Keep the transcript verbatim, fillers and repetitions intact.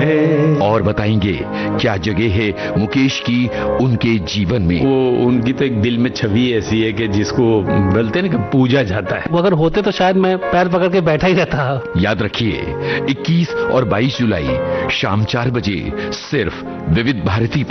है। और बताएंगे क्या जगह है मुकेश की उनके जीवन में। वो उनकी तो एक दिल में छवि ऐसी है कि जिसको बोलते हैं ना कि पूजा जाता है। वो अगर होते तो शायद मैं पैर पकड़ के बैठा ही रहता। याद रखिए इक्कीस और बाईस जुलाई शाम चार बजे सिर्फ विविध भारती